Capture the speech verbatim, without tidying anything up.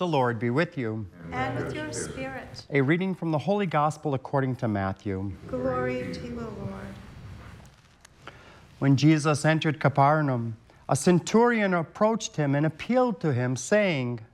The Lord be with you. And with your spirit. A reading from the Holy Gospel according to Matthew. Glory to you, Lord. When Jesus entered Capernaum, a centurion approached him and appealed to him, saying,